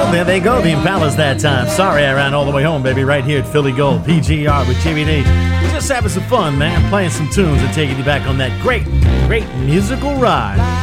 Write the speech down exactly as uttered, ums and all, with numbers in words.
Well, there they go, the Impalas that time. Sorry I ran all the way home, baby, right here at Philly Gold, P G R with Jimmy D. Just having some fun, man, playing some tunes and taking you back on that great, great musical ride.